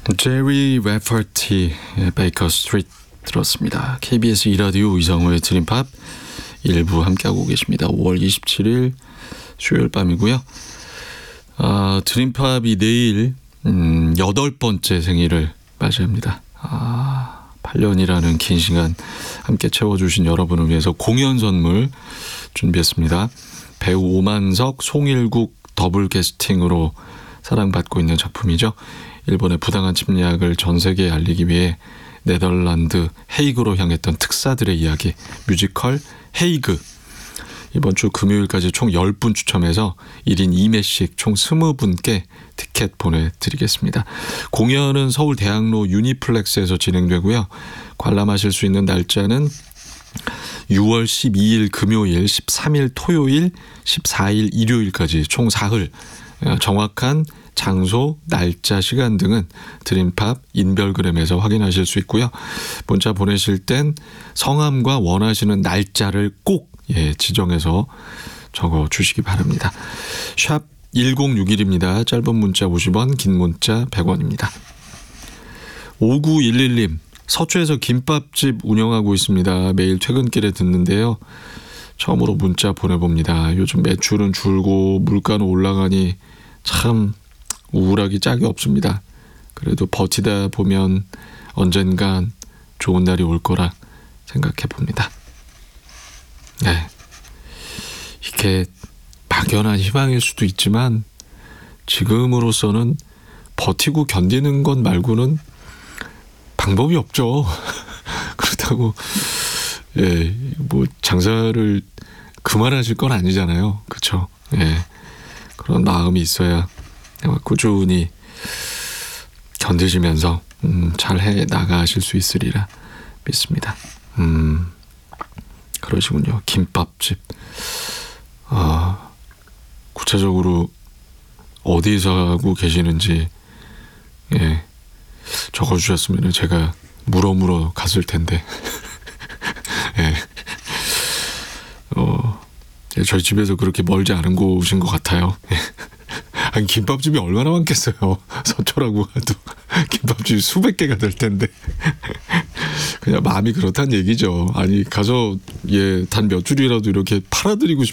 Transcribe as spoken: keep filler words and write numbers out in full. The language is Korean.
제리 래퍼티의 베이커 스트리트 들었습니다. 케이비에스 이 라디오 이상호의 드림팝 일부 함께하고 계십니다. 오월 이십칠일 수요일 밤이고요. 아, 드림팝이 내일 음, 여덟 번째 생일을 맞이합니다. 아, 팔 년이라는 긴 시간 함께 채워주신 여러분을 위해서 공연 선물 준비했습니다. 배우 오만석, 송일국 더블 캐스팅으로 사랑받고 있는 작품이죠. 일본의 부당한 침략을 전 세계에 알리기 위해 네덜란드 헤이그로 향했던 특사들의 이야기 뮤지컬 헤이그. 이번 주 금요일까지 총 십 분 추첨해서 일 인 이 매씩 총 이십 분께 티켓 보내드리겠습니다. 공연은 서울대학로 유니플렉스에서 진행되고요. 관람하실 수 있는 날짜는 유월 십이일 금요일, 십삼일 토요일, 십사일 일요일까지 총 사흘. 정확한 장소, 날짜, 시간 등은 드림팝 인별그램에서 확인하실 수 있고요. 문자 보내실 땐 성함과 원하시는 날짜를 꼭 예, 지정해서 적어주시기 바랍니다. 샵 일공육일입니다. 짧은 문자 오십 원, 긴 문자 백 원입니다. 오구일일님, 서초에서 김밥집 운영하고 있습니다. 매일 퇴근길에 듣는데요. 처음으로 문자 보내봅니다. 요즘 매출은 줄고 물가는 올라가니 참 우울하기 짝이 없습니다. 그래도 버티다 보면 언젠간 좋은 날이 올 거라 생각해 봅니다. 네, 이게 막연한 희망일 수도 있지만 지금으로서는 버티고 견디는 것 말고는 방법이 없죠. 그렇다고 예, 뭐 장사를 그만하실 건 아니잖아요. 그렇죠? 예, 그런 마음이 있어야 꾸준히 견디시면서 음, 잘해 나가실 수 있으리라 믿습니다. 음, 그러시군요. 김밥집. 아, 구체적으로 어디서 하고 계시는지 예, 적어주셨으면 제가 물어 물어 갔을 텐데. 예. 어, 예, 저희 집에서 그렇게 멀지 않은 곳인 것 같아요. 예. 아니, 김밥집이 얼마나 많겠어요. 서초라고 해도 김밥집이 수백 개가 될 텐데. 그냥 마음이 그렇다는 얘기죠. 아니, 가서 예, 단 몇 줄이라도 이렇게 팔아드리고